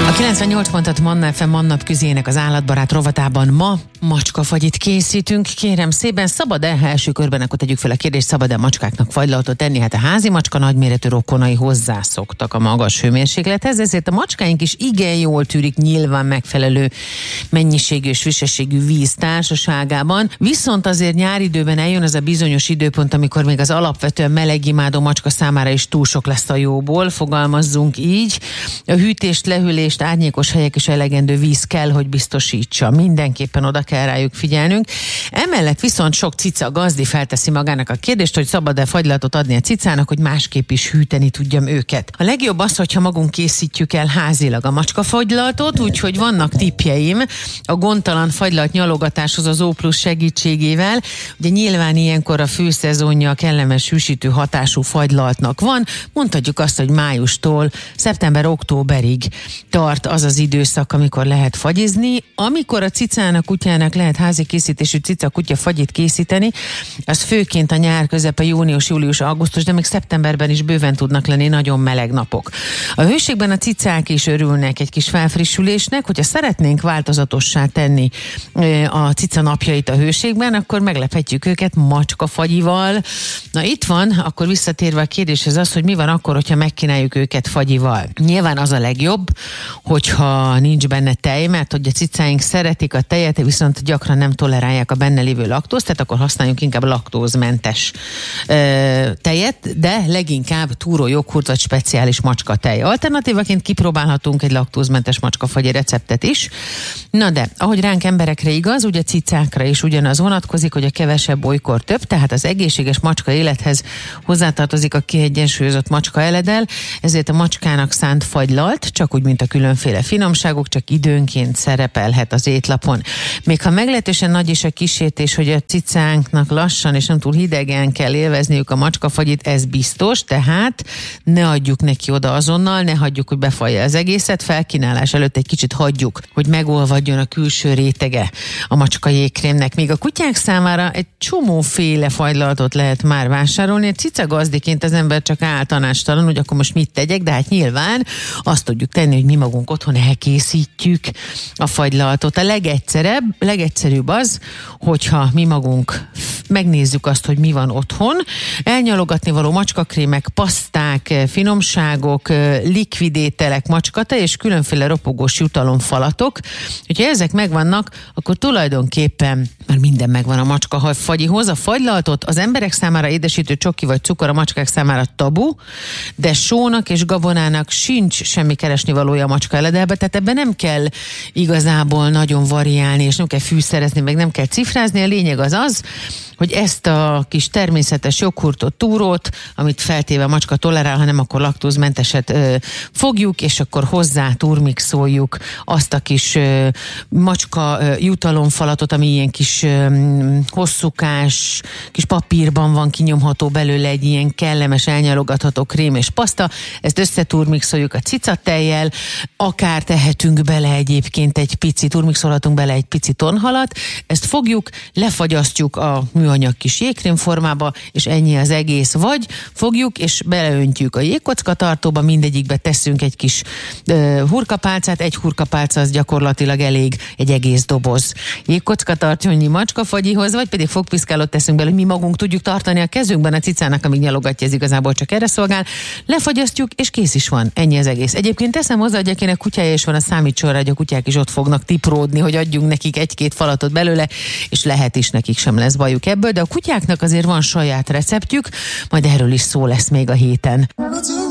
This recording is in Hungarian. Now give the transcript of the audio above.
A 98 pontot Manna FM Mannap Küzének az állatbarát rovatában ma macskafagyit készítünk. Kérem szépen, szabad-e, első körben akkor tegyük fel a kérdést, szabad-e macskáknak fagylalatot tenni? Hát a házi macska nagyméretű rokonai hozzászoktak a magas hőmérséklethez, ezért a macskáink is igen jól tűrik nyilván megfelelő mennyiségű és frissességű víz társaságában. Viszont azért nyáridőben eljön az a bizonyos időpont, amikor még az alapvetően melegimádó macska számára is túl sok lesz a jóból, fogalmazzunk így. A hűtést, lehűlést, árnyékos helyek és elegendő víz kell, hogy biztosítsa. Mindenképpen oda kell rájuk figyelnünk. Emellett viszont sok cica gazdi felteszi magának a kérdést, hogy szabad-e fagylatot adni a cicának, hogy másképp is hűteni tudjam őket. A legjobb az, hogyha magunk készítjük el házilag a macskafagylalatot, úgyhogy vannak tippjeim a gondtalan fagylalt nyalogatáshoz az O+ segítségével. Ugye nyilván ilyenkor a főszezonja a kellemes hűsítő hatású fagylaltnak van. Mondhatjuk azt, hogy májustól szeptember-októberig tart az az időszak, amikor lehet fagyizni. Amikor a cicának, kutyának lehet házi készítésű cica-kutya fagyit készíteni, az főként a nyár közepe, június, július, augusztus, de még szeptemberben is bőven tudnak lenni nagyon meleg napok. A hőségben a cicák is örülnek egy kis felfrissülésnek, hogyha szeretnénk változatossá tenni a cica napjait a hőségben, akkor meglephetjük őket macskafagyival. Na itt van, akkor visszatérve a kérdéshez az, hogy mi van akkor, hogyha megkínáljuk őket fagyival. Nyilván az a legjobb, hogyha nincs benne tej, mert hogy a cicáink szeretik a tejet, viszont gyakran nem tolerálják a benne lévő laktózt, tehát akkor használjunk inkább laktózmentes tejet, de leginkább túró joghurt vagy speciális macskatej. Alternatívaként kipróbálhatunk egy laktózmentes macskafagyi receptet is. Na de, ahogy ránk emberekre igaz, ugye cicákra is ugyanaz vonatkozik, hogy a kevesebb olykor több, tehát az egészséges macska élethez hozzátartozik a kiegyensúlyozott macska eledel, ezért a macskának szánt fagylalt, csak úgy, mint a különféle finomságok, csak időnként szerepelhet az étlapon. Még ha meglehetősen nagy is a kísértés, hogy a cicánknak lassan és nem túl hidegen kell élvezniük a macskafagyit, ez biztos, tehát ne adjuk neki oda azonnal, ne hagyjuk, hogy befalja az egészet, felkínálás előtt egy kicsit hagyjuk, hogy megolvadjon a külső rétege a macska jégkrémnek. Még a kutyák számára egy csomóféle fagylalatot lehet már vásárolni. Egy cica gazdiként az ember csak áll tanácstalan, hogy akkor most mit tegyek, de hát nyilván azt tudjuk tenni, hogy mi magunk otthon elkészítjük a fagylalatot. A legegyszerűbb az, hogyha mi magunk megnézzük azt, hogy mi van otthon, elnyalogatni való macskakrémek, paszták, finomságok, likvidételek, macskatej és különféle ropogós jutalomfalatok. Hogyha ezek megvannak, akkor tulajdonképpen már minden megvan a macskafagyihoz. A fagylalatot az emberek számára édesítő csoki vagy cukor, a macskák számára tabu, de sónak és gabonának sincs semmi keresnivalója a macska eledelbe, tehát ebben nem kell igazából nagyon variálni, és nem kell fűszerezni, meg nem kell cifrázni. A lényeg az, hogy ezt a kis természetes joghurtot, túrót, amit feltéve a macska tolerál, hanem akkor laktózmenteset fogjuk, és akkor hozzá turmixoljuk azt a kis macska jutalomfalatot, ami ilyen kis hosszúkás, kis papírban van kinyomható belőle egy ilyen kellemes, elnyalogatható krém és paszta. Ezt összeturmixoljuk a cicatejjel, akár tehetünk bele egyébként turmixolhatunk bele egy pici tonhalat, ezt fogjuk, lefagyasztjuk a műanyag kis jégkrém formába, és ennyi az egész. Vagy fogjuk, és beleöntjük a jégkocka tartóba, mindegyikbe teszünk egy kis hurkapálcát, egy hurkapálca az gyakorlatilag elég egy egész doboz jégkocka tartónyi macskafagyihoz, vagy pedig fogpiszkálót teszünk bele, mi magunk tudjuk tartani a kezünkben, a cicának, amíg nyalogatja, ez igazából csak erre szolgál. Lefagyasztjuk, és kész is van. Ennyi az egész. Egyébként teszem hozzá, hogy akinek kutyája is van, a számítson rá, hogy a kutyák is ott fognak tipródni, hogy adjunk nekik egy-két falatot belőle, és lehet is, nekik sem lesz bajuk ebből, de a kutyáknak azért van saját receptjük, majd erről is szó lesz még a héten.